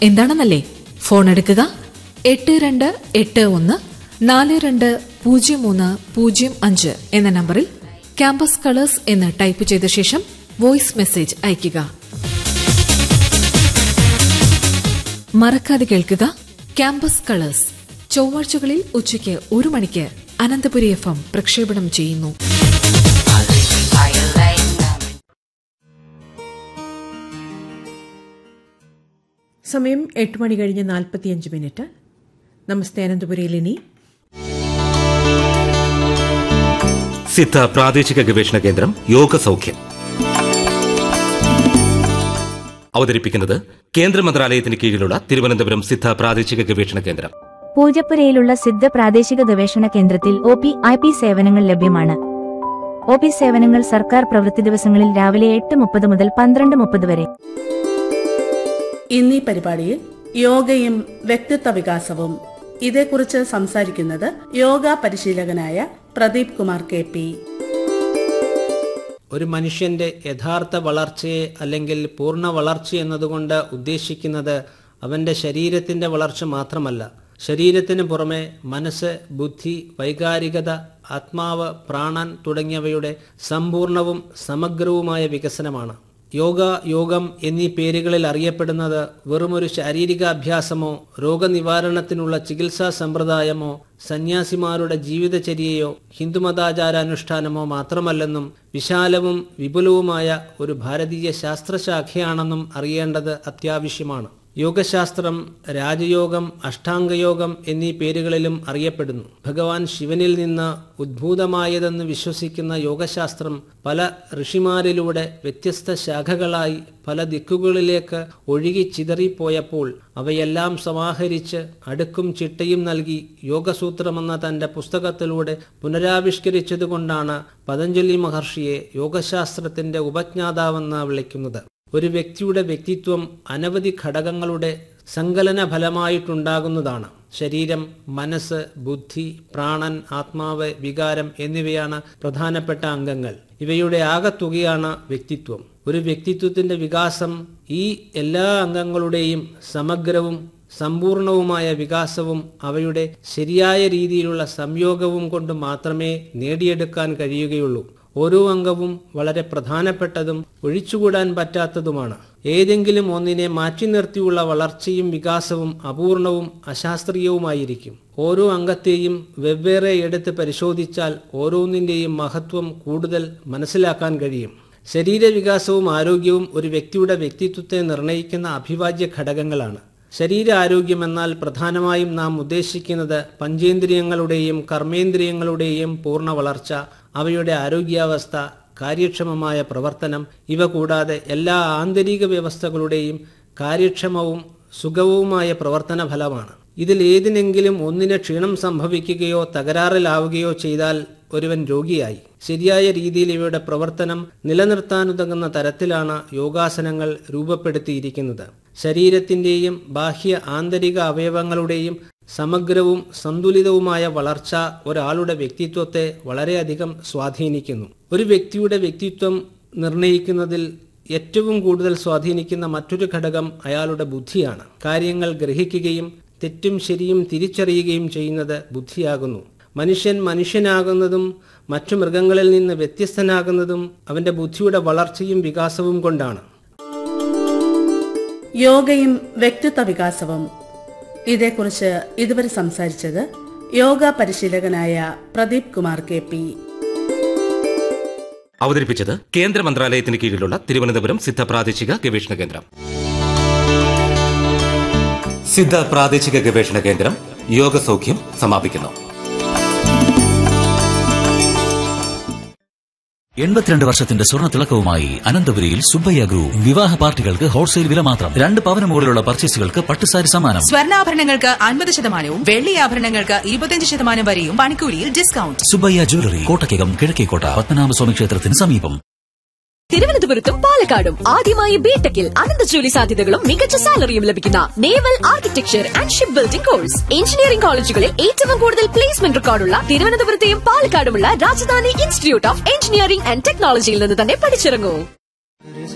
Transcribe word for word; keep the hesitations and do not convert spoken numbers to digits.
എന്താണെന്നല്ലേ? ഫോൺ എടുക്കുക. എട്ട് രണ്ട് എട്ട് ഒന്ന് നാല് രണ്ട് പൂജ്യം മൂന്ന് പൂജ്യം അഞ്ച് എന്ന നമ്പറിൽ ക്യാമ്പസ് കളേഴ്സ് എന്ന് ടൈപ്പ് ചെയ്ത ശേഷം വോയിസ് മെസ്സേജ് അയയ്ക്കുക. മറക്കാതെ കേൾക്കുക ക്യാമ്പസ് കളേഴ്സ്. ചൊവ്വാഴ്ചകളിൽ ഉച്ചയ്ക്ക് ഒരു മണിക്ക് അനന്തപുരി എഫ് എം പ്രക്ഷേപണം ചെയ്യുന്നു. സമയം എട്ട് മണി കഴിഞ്ഞ് നാൽപ്പത്തിയഞ്ച് മിനിറ്റ്. നമസ്തേ അനന്തപുരിയിൽ ഇനി സിദ്ധ പ്രാദേശിക ഗവേഷണ കേന്ദ്രം യോഗ സൗഖ്യം അവതരിപ്പിക്കുന്നത് കേന്ദ്ര മന്ത്രാലയത്തിന് കീഴിലുള്ള തിരുവനന്തപുരം സിദ്ധ പ്രാദേശിക ഗവേഷണ കേന്ദ്രം. പൂജപ്പുരയിലുള്ള സിദ്ധ പ്രാദേശിക ഗവേഷണ കേന്ദ്രത്തിൽ ഒ പി ഐ പി സേവനങ്ങൾ ലഭ്യമാണ്. ഒ പി സേവനങ്ങൾ സർക്കാർ പ്രവൃത്തി ദിവസങ്ങളിൽ രാവിലെ എട്ട് മുപ്പത് മുതൽ പന്ത്രണ്ട് മുപ്പത് വരെ. ഇന്നീ പരിപാടിയിൽ യോഗയും വ്യക്തിത്വ വികാസവും, ഇതേക്കുറിച്ച് സംസാരിക്കുന്നത് യോഗ പരിശീലകനായ പ്രദീപ് കുമാർ കെ പി. ഒരു മനുഷ്യന്റെ യഥാർത്ഥ വളർച്ചയെ അല്ലെങ്കിൽ പൂർണ്ണ വളർച്ച എന്നതുകൊണ്ട് ഉദ്ദേശിക്കുന്നത് അവന്റെ ശരീരത്തിന്റെ വളർച്ച മാത്രമല്ല, ശരീരത്തിന് പുറമെ മനസ്സ്, ബുദ്ധി, വൈകാരികത, ആത്മാവ്, പ്രാണൻ തുടങ്ങിയവയുടെ സമ്പൂർണവും സമഗ്രവുമായ വികസനമാണ്. യോഗ, യോഗം എന്നീ പേരുകളിൽ അറിയപ്പെടുന്നത് വെറുമൊരു ശാരീരിക അഭ്യാസമോ രോഗനിവാരണത്തിനുള്ള ചികിത്സാ സമ്പ്രദായമോ സന്യാസിമാരുടെ ജീവിതചര്യയോ ഹിന്ദുമതാചാരാനുഷ്ഠാനമോ മാത്രമല്ലെന്നും വിശാലവും വിപുലവുമായ ഒരു ഭാരതീയ ശാസ്ത്രശാഖയാണെന്നും അറിയേണ്ടത് അത്യാവശ്യമാണ്. യോഗശാസ്ത്രം രാജയോഗം, അഷ്ടാംഗയോഗം എന്നീ പേരുകളിലും അറിയപ്പെടുന്നു. ഭഗവാൻ ശിവനിൽ നിന്ന് ഉദ്ഭൂതമായതെന്ന് വിശ്വസിക്കുന്ന യോഗശാസ്ത്രം പല ഋഷിമാരിലൂടെ വ്യത്യസ്ത ശാഖകളായി പല ദിക്കുകളിലേക്ക് ഒഴുകി ചിതറിപ്പോയപ്പോൾ അവയെല്ലാം സമാഹരിച്ച് അടുക്കും ചിട്ടയും നൽകി യോഗസൂത്രമെന്ന തന്റെ പുസ്തകത്തിലൂടെ പുനരാവിഷ്കരിച്ചതുകൊണ്ടാണ് പതഞ്ജലി മഹർഷിയെ യോഗശാസ്ത്രത്തിന്റെ ഉപജ്ഞാതാവെന്ന് വിളിക്കുന്നത്. ഒരു വ്യക്തിയുടെ വ്യക്തിത്വം അനവധി ഘടകങ്ങളുടെ സങ്കലന ഫലമായിട്ടുണ്ടാകുന്നതാണ്. ശരീരം, മനസ്സ്, ബുദ്ധി, പ്രാണൻ, ആത്മാവ്, വികാരം എന്നിവയാണ് പ്രധാനപ്പെട്ട അംഗങ്ങൾ. ഇവയുടെ ആകെത്തുകയാണ് വ്യക്തിത്വം. ഒരു വ്യക്തിത്വത്തിന്റെ വികാസം ഈ എല്ലാ അംഗങ്ങളുടെയും സമഗ്രവും സമ്പൂർണവുമായ വികാസവും അവയുടെ ശരിയായ രീതിയിലുള്ള സംയോഗവും കൊണ്ട് മാത്രമേ നേടിയെടുക്കാൻ കഴിയുകയുള്ളൂ. ഓരോ അംഗവും വളരെ പ്രധാനപ്പെട്ടതും ഒഴിച്ചുകൂടാൻ പറ്റാത്തതുമാണ്. ഏതെങ്കിലും ഒന്നിനെ മാറ്റി നിർത്തിയുള്ള വളർച്ചയും വികാസവും അപൂർണവും അശാസ്ത്രീയവുമായിരിക്കും. ഓരോ അംഗത്തെയും വെവ്വേറെ എടുത്ത് പരിശോധിച്ചാൽ ഓരോന്നിന്റെയും മഹത്വം കൂടുതൽ മനസ്സിലാക്കാൻ കഴിയും. ശരീരവികാസവും ആരോഗ്യവും ഒരു വ്യക്തിയുടെ വ്യക്തിത്വത്തെ നിർണ്ണയിക്കുന്ന അഭിവാജ്യ ഘടകങ്ങളാണ്. ശരീര ആരോഗ്യമെന്നാൽ പ്രധാനമായും നാം ഉദ്ദേശിക്കുന്നത് പഞ്ചേന്ദ്രിയങ്ങളുടെയും കർമ്മേന്ദ്രിയങ്ങളുടെയും പൂർണ്ണ വളർച്ച, അവയുടെ ആരോഗ്യാവസ്ഥ, കാര്യക്ഷമമായ പ്രവർത്തനം, ഇവ കൂടാതെ എല്ലാ ആന്തരിക വ്യവസ്ഥകളുടെയും കാര്യക്ഷമവും സുഗമവുമായ പ്രവർത്തന ഫലമാണ്. ഇതിൽ ഏതിനെങ്കിലും ഒന്നിന് ക്ഷീണം സംഭവിക്കുകയോ തകരാറിലാവുകയോ ചെയ്താൽ ഒരുവൻ രോഗിയായി. ശരിയായ രീതിയിൽ ഇവയുടെ പ്രവർത്തനം നിലനിർത്താനുതകുന്ന തരത്തിലാണ് യോഗാസനങ്ങൾ രൂപപ്പെടുത്തിയിരിക്കുന്നത്. ശരീരത്തിന്റെയും ബാഹ്യ ആന്തരിക അവയവങ്ങളുടെയും സമഗ്രവും സന്തുലിതവുമായ വളർച്ച ഒരാളുടെ വ്യക്തിത്വത്തെ വളരെയധികം സ്വാധീനിക്കുന്നു. ഒരു വ്യക്തിയുടെ വ്യക്തിത്വം നിർണയിക്കുന്നതിൽ ഏറ്റവും കൂടുതൽ സ്വാധീനിക്കുന്ന മറ്റൊരു ഘടകം അയാളുടെ ബുദ്ധിയാണ്. കാര്യങ്ങൾ ഗ്രഹിക്കുകയും തെറ്റും ശരിയും തിരിച്ചറിയുകയും ചെയ്യുന്നത് ബുദ്ധിയാകുന്നു. മനുഷ്യൻ മനുഷ്യനാകുന്നതും മറ്റു മൃഗങ്ങളിൽ നിന്ന് വ്യത്യസ്തനാകുന്നതും അവന്റെ ബുദ്ധിയുടെ വളർച്ചയും വികാസവും കൊണ്ടാണ്. യോഗയും വ്യക്തിത്വ വികാസവും, ഇതേക്കുറിച്ച് ഇതുവരെ സംസാരിച്ചത് യോഗ പരിശീലകനായ പ്രദീപ് കുമാർ കെ പി. അവതരിപ്പിച്ചത് കേന്ദ്ര മന്ത്രാലയത്തിന് കീഴിലുള്ള തിരുവനന്തപുരം സിദ്ധ പ്രാദേശിക ഗവേഷണ കേന്ദ്രം. സിദ്ധ പ്രാദേശിക ഗവേഷണ കേന്ദ്രം യോഗ സൗഖ്യം സമാപിക്കുന്നു. എൺപത്തിരണ്ട് വർഷത്തിന്റെ സ്വർണ്ണ തിളക്കവുമായി അനന്തപുരിയിൽ സുബ്ബയ്യ ഗ്രൂപ്പ്. വിവാഹ പാർട്ടികൾക്ക് ഹോൾസെയിൽ വില മാത്രം. രണ്ട് പവന് മുകളിലുള്ള പർച്ചേസുകൾക്ക് പട്ടുസാരി സമ്മാനം. സ്വർണ്ണാഭരണങ്ങൾക്ക് അൻപത് ശതമാനവും വെള്ളി ആഭരണങ്ങൾക്ക് ഇരുപത്തിയഞ്ച് ശതമാനം വരെയും പണിക്കൂലിയിൽ ഡിസ്കൗണ്ട്. സുബ്ബയ്യ ജ്വല്ലറി, കോട്ടക്കകം, കിഴക്കേക്കോട്ട, പത്മനാഭസ്വാമി ക്ഷേത്രത്തിന് സമീപം. തിരുവനന്തപുരത്തും പാലക്കാടും ആദ്യമായി ബിടെക്കിൽ അനന്ത ജോലി സാധ്യതകളും മികച്ച സാലറിയും ലഭിക്കുന്ന naval architecture and ship building course. Engineering കോളേജുകളിൽ ഏറ്റവും കൂടുതൽ placement റെക്കോർഡുള്ള തിരുവനന്തപുരത്തെയും പാലക്കാടുമുള്ള Rajdhani institute of engineering and ടെക്നോളജിയിൽ നിന്ന് തന്നെ പഠിച്ചിറങ്ങൂ.